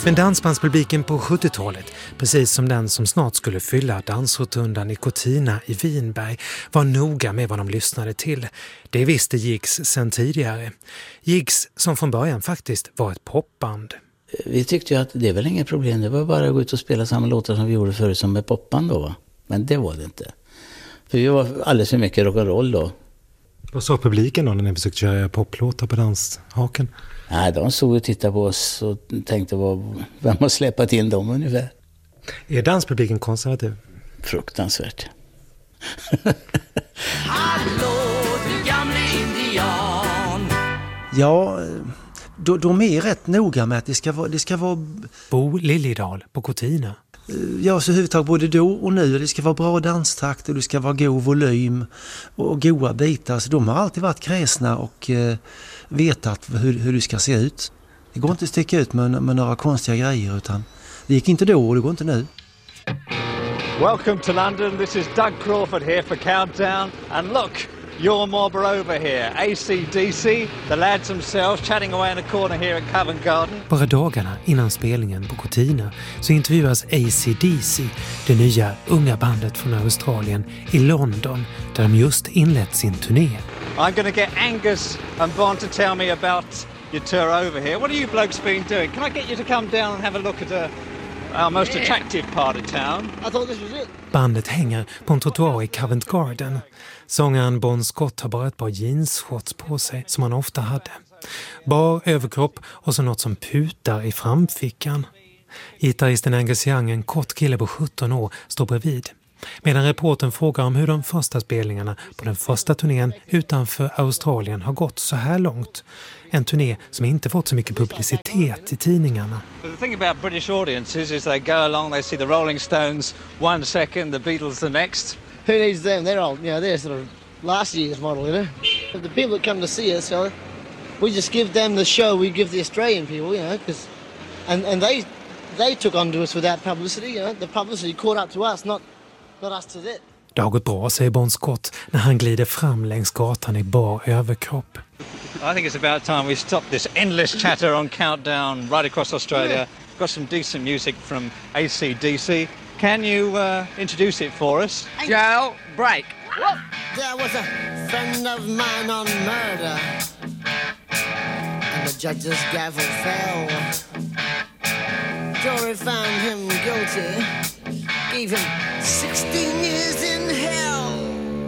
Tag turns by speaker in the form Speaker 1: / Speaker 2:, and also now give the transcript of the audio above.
Speaker 1: Men dansbandspubliken på 70-talet, precis som den som snart skulle fylla dansrotundan i Cortina i Vinberg, var noga med vad de lyssnade till. Det visste Jigs sedan tidigare. Jigs som från början faktiskt var ett popband.
Speaker 2: Vi tyckte ju att det är väl inget problem, det var bara att gå ut och spela samma låtar som vi gjorde förut som med popband då, va? Men det var det inte. För vi var alldeles för mycket rock'n'roll då.
Speaker 1: Vad sa publiken då när ni försökte köra poplåtar på danshaken?
Speaker 2: Nej, de såg och tittade på oss och tänkte vem har släppt in dem ungefär.
Speaker 1: Är danspubliken konservativ?
Speaker 2: Fruktansvärt.
Speaker 3: Hallå, du gamle indian.
Speaker 4: Ja, de är rätt noga med att det ska vara...
Speaker 1: Bo Liljedal på Cortina.
Speaker 4: Ja, så huvudtaget både då och nu. Det ska vara bra danstakt och det ska vara god volym och goda bitar. Så de har alltid varit kräsna och vetat hur det ska se ut. Det går inte att sticka ut med några konstiga grejer, utan det gick inte då och det går inte nu.
Speaker 5: Welcome to London. This is Doug Crawford here for Countdown. And look, your mob are over here. AC/DC, the lads themselves, chatting away in a corner here at Covent Garden.
Speaker 1: Bara dagarna innan spelningen på Cortina så intervjuas AC/DC, det nya unga bandet från Australien, i London där de just inlett sin turné.
Speaker 5: I'm going to get Angus and Bon to tell me about your tour over here. What have you blokes been doing? Can I get you to come down and have a look at our most attractive part of town?
Speaker 6: I thought this was it.
Speaker 1: Bandet hänger på en trottoar i Covent Garden. Sångaren Bon Scott har bara ett par jeansshorts på sig som han ofta hade. Bar överkropp och så något som putar i framfickan. Gitarristen Angus Young, en kort kille på 17 år, står bredvid. Medan reportern frågar om hur de första spelningarna på den första turnén utanför Australien har gått så här långt. En turné som inte fått så mycket publicitet i tidningarna.
Speaker 5: But the thing about British audiences is they go along, they see the Rolling Stones one second, the Beatles the next.
Speaker 6: Who needs them? They're old, they're sort of last year's model, The people that come to see us, we just give them the show we give the Australian people, because and they took on to us without publicity, The publicity caught up to us, not us to them.
Speaker 1: Det har gått bra, säger Bon Scott när han glider fram längs gatan i bar överkropp.
Speaker 5: I think it's about time we stop this endless chatter on Countdown right across Australia. Got some decent music from AC/DC. Can you introduce it for us?
Speaker 3: Joe, break.
Speaker 6: There was a friend of mine on murder, and the judge's gavel fell. Jury found him guilty, gave him 16 years in hell.